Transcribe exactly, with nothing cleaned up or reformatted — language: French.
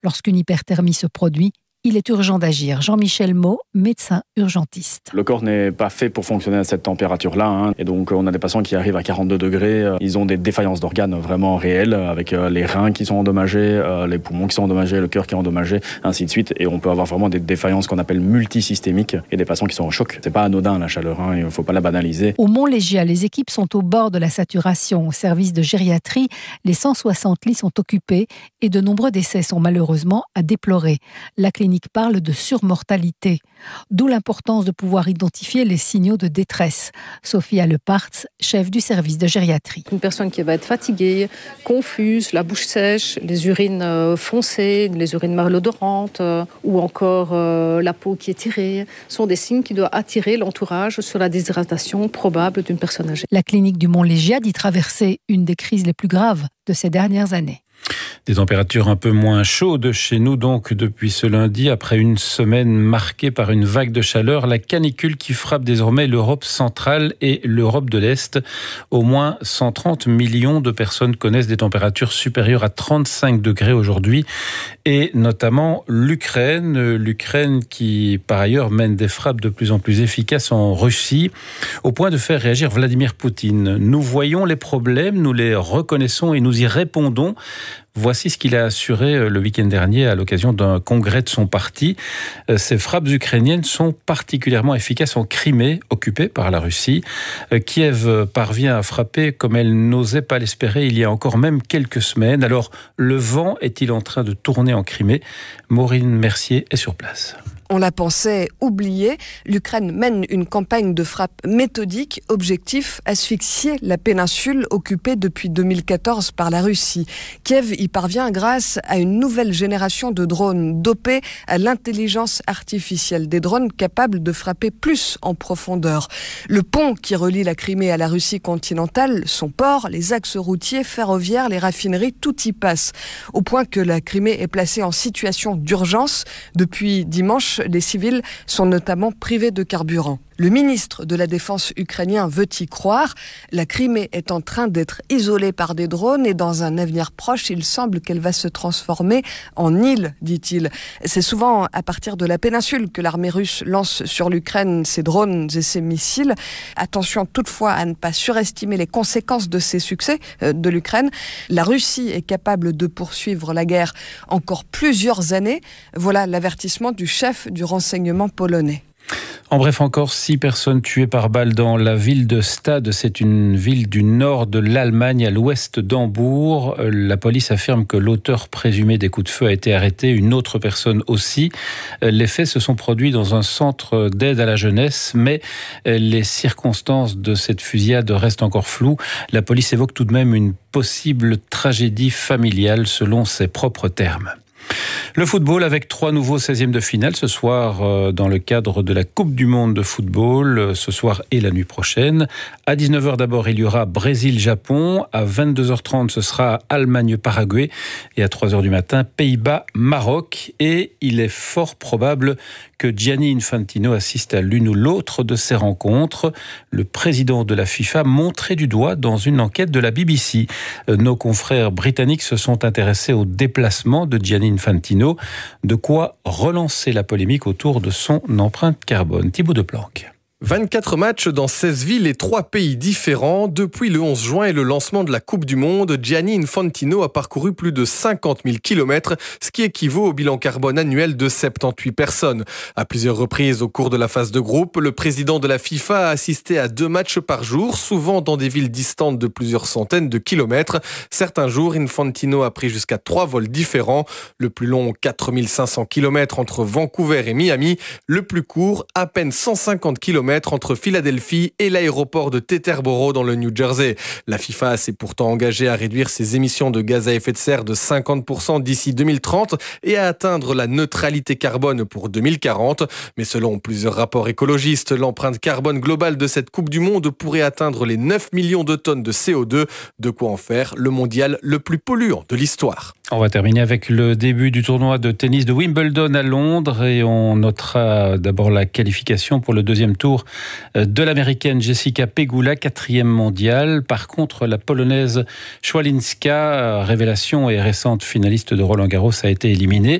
Lorsqu'une hyperthermie se produit, il est urgent d'agir. Jean-Michel Maud, médecin urgentiste. Le corps n'est pas fait pour fonctionner à cette température-là. Hein. Et donc, on a des patients qui arrivent à quarante-deux degrés. Ils ont des défaillances d'organes vraiment réelles, avec les reins qui sont endommagés, les poumons qui sont endommagés, le cœur qui est endommagé, ainsi de suite. Et on peut avoir vraiment des défaillances qu'on appelle multisystémiques et des patients qui sont en choc. C'est pas anodin, la chaleur. Hein. Il ne faut pas la banaliser. Au Mont-Légia, les équipes sont au bord de la saturation. Au service de gériatrie, les cent soixante lits sont occupés et de nombreux décès sont malheureusement à déplorer. La clinique parle de surmortalité, d'où l'importance de pouvoir identifier les signaux de détresse. Sophia Lepartz, chef du service de gériatrie. Une personne qui va être fatiguée, confuse, la bouche sèche, les urines foncées, les urines malodorante euh, ou encore euh, la peau qui est tirée, sont des signes qui doivent attirer l'entourage sur la déshydratation probable d'une personne âgée. La clinique du Mont-Légia dit traverser une des crises les plus graves de ces dernières années. Des températures un peu moins chaudes chez nous donc depuis ce lundi, après une semaine marquée par une vague de chaleur, la canicule qui frappe désormais l'Europe centrale et l'Europe de l'Est. Au moins cent trente millions de personnes connaissent des températures supérieures à trente-cinq degrés aujourd'hui, et notamment l'Ukraine, l'Ukraine qui par ailleurs mène des frappes de plus en plus efficaces en Russie, au point de faire réagir Vladimir Poutine. Nous voyons les problèmes, nous les reconnaissons et nous y répondons. Voici ce qu'il a assuré le week-end dernier à l'occasion d'un congrès de son parti. Ces frappes ukrainiennes sont particulièrement efficaces en Crimée, occupée par la Russie. Kiev parvient à frapper comme elle n'osait pas l'espérer il y a encore même quelques semaines. Alors, le vent est-il en train de tourner en Crimée ? Maureen Mercier est sur place. On la pensait oubliée. L'Ukraine mène une campagne de frappe méthodique, objectif asphyxier la péninsule occupée depuis deux mille quatorze par la Russie. Kiev y parvient grâce à une nouvelle génération de drones dopés à l'intelligence artificielle, des drones capables de frapper plus en profondeur. Le pont qui relie la Crimée à la Russie continentale, son port, les axes routiers, ferroviaires, les raffineries, tout y passe. Au point que la Crimée est placée en situation d'urgence. Depuis dimanche, les civils sont notamment privés de carburant. Le ministre de la Défense ukrainien veut y croire. La Crimée est en train d'être isolée par des drones et dans un avenir proche, il semble qu'elle va se transformer en île, dit-il. C'est souvent à partir de la péninsule que l'armée russe lance sur l'Ukraine ses drones et ses missiles. Attention toutefois à ne pas surestimer les conséquences de ces succès de l'Ukraine. La Russie est capable de poursuivre la guerre encore plusieurs années. Voilà l'avertissement du chef du renseignement polonais. En bref, encore six personnes tuées par balle dans la ville de Stade. C'est une ville du nord de l'Allemagne, à l'ouest d'Hambourg. La police affirme que l'auteur présumé des coups de feu a été arrêté, une autre personne aussi. Les faits se sont produits dans un centre d'aide à la jeunesse, mais les circonstances de cette fusillade restent encore floues. La police évoque tout de même une possible tragédie familiale, selon ses propres termes. Le football avec trois nouveaux seizièmes de finale ce soir dans le cadre de la Coupe du Monde de football, ce soir et la nuit prochaine. À dix-neuf heures d'abord, il y aura Brésil-Japon. À vingt-deux heures trente, ce sera Allemagne-Paraguay. Et à trois heures du matin, Pays-Bas-Maroc. Et il est fort probable que Gianni Infantino assiste à l'une ou l'autre de ces rencontres. Le président de la FIFA montré du doigt dans une enquête de la B B C. Nos confrères britanniques se sont intéressés au déplacement de Gianni Infantino, de quoi relancer la polémique autour de son empreinte carbone. Thibaut Deplanque. vingt-quatre matchs dans seize villes et trois pays différents. Depuis le onze juin et le lancement de la Coupe du Monde, Gianni Infantino a parcouru plus de cinquante mille kilomètres, ce qui équivaut au bilan carbone annuel de soixante-dix-huit personnes. À plusieurs reprises au cours de la phase de groupe, le président de la FIFA a assisté à deux matchs par jour, souvent dans des villes distantes de plusieurs centaines de kilomètres. Certains jours, Infantino a pris jusqu'à trois vols différents. Le plus long, quatre mille cinq cents kilomètres entre Vancouver et Miami. Le plus court, à peine cent cinquante kilomètres entre Philadelphie et l'aéroport de Teterboro dans le New Jersey. La FIFA s'est pourtant engagée à réduire ses émissions de gaz à effet de serre de cinquante pour cent d'ici deux mille trente et à atteindre la neutralité carbone pour deux mille quarante. Mais selon plusieurs rapports écologistes, l'empreinte carbone globale de cette Coupe du Monde pourrait atteindre les neuf millions de tonnes de C O deux, de quoi en faire le mondial le plus polluant de l'histoire. On va terminer avec le début du tournoi de tennis de Wimbledon à Londres et on notera d'abord la qualification pour le deuxième tour de l'américaine Jessica Pegula, quatrième mondiale. Par contre, la polonaise Szwalinska, révélation et récente finaliste de Roland Garros, a été éliminée.